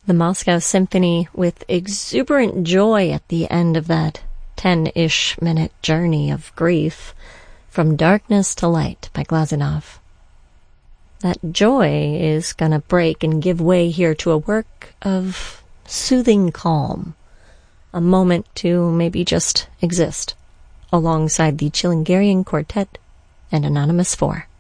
The Moscow Symphony with exuberant joy at the end of that 10-ish minute journey of grief from darkness to light by Glazunov. That joy is gonna break and give way here to a work of soothing calm, a moment to maybe just exist alongside the Chilingarian Quartet and Anonymous 4.